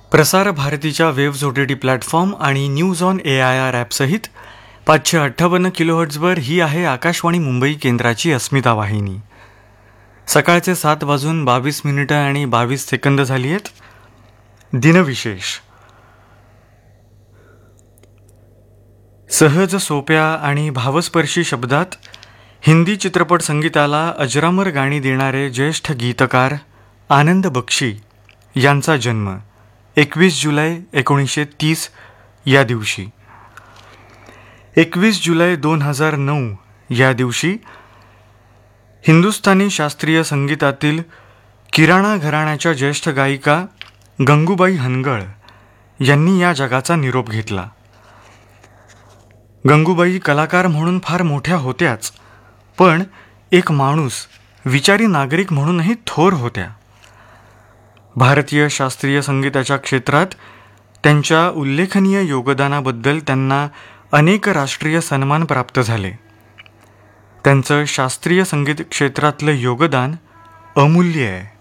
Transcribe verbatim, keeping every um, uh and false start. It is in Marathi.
प्रसार भारतीच्या waves O T T platform आणि news on A I R ॲपसहित पाचशे अठ्ठावन्न किलोहर्ट्झवर ही आहे आकाशवाणी मुंबई केंद्राची अस्मिता वाहिनी. सकाळचे सात वाजून बावीस मिनिटं आणि बावीस सेकंद झाली आहेत. दिनविशेष. सहज सोप्या आणि भावस्पर्शी शब्दात हिंदी चित्रपट संगीताला अजरामर गाणी देणारे ज्येष्ठ गीतकार आनंद बक्षी यांचा जन्म एकवीस जुलै एकोणीसशे तीस या दिवशी. एकवीस जुलै दोन हजार नऊ या दिवशी हिंदुस्थानी शास्त्रीय संगीतातील किराणा घराण्याच्या ज्येष्ठ गायिका गंगूबाई हनगळ यांनी या जगाचा निरोप घेतला. गंगूबाई कलाकार म्हणून फार मोठ्या होत्याच, पण एक माणूस, विचारी नागरिक म्हणूनही थोर होत्या. भारतीय शास्त्रीय संगीताच्या क्षेत्रात त्यांच्या उल्लेखनीय योगदानाबद्दल त्यांना अनेक राष्ट्रीय सन्मान प्राप्त झाले. त्यांचं शास्त्रीय संगीत क्षेत्रातलं योगदान अमूल्य आहे.